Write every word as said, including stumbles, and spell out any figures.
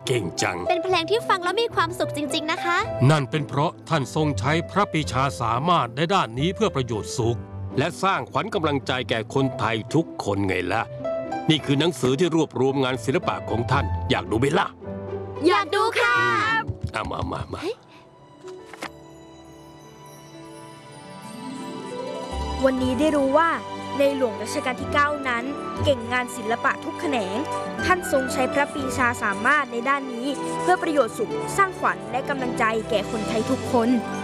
เก่งจังเป็นเพลงที่ฟังแล้วมีความสุขจริงๆนะคะนั่นเป็นเพราะท่านทรงใช้พระปรีชาสามารถในด้านนี้เพื่อประโยชน์สุขและสร้างขวัญกำลังใจแก่คนไทยทุกคนไงล่ะนี่คือหนังสือที่รวบรวมงานศิลปะของท่านอยากดูไหมล่ะอยากดูค่ะเอามามามาวันนี้ได้รู้ว่าในหลวงรัชกาลที่เก้านั้นเก่งงานศิลปะทุกแขนงท่านทรงใช้พระปรีชาสามารถในด้านนี้เพื่อประโยชน์สุขสร้างขวัญและกำลังใจแก่คนไทยทุกคน